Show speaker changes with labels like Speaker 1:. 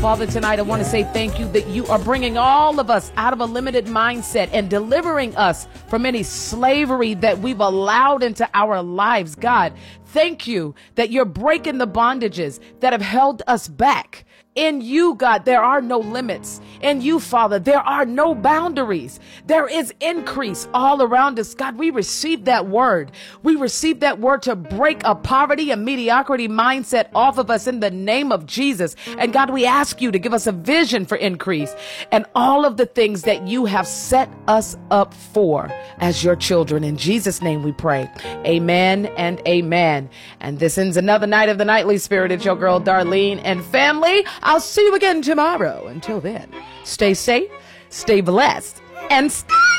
Speaker 1: Father, tonight I want to say thank you that you are bringing all of us out of a limited mindset and delivering us from any slavery that we've allowed into our lives. God, thank you that you're breaking the bondages that have held us back. In you, God, there are no limits. In you, Father, there are no boundaries. There is increase all around us. God, we receive that word. We receive that word to break a poverty and mediocrity mindset off of us in the name of Jesus. And God, we ask you to give us a vision for increase and all of the things that you have set us up for as your children. In Jesus' name we pray. Amen and amen. And this ends another night of the Nightly Spirit. It's your girl, Darlene, and family. I'll see you again tomorrow. Until then, stay safe, stay blessed, and stay